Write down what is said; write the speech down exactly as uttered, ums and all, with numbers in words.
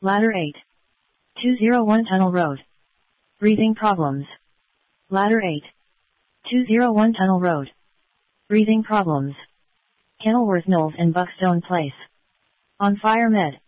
Ladder eight. two oh one Tunnel Road. Breathing problems. Ladder eight. two oh one Tunnel Road. Breathing problems. Kenilworth Knowles and Buckstone Place. On Fire Med.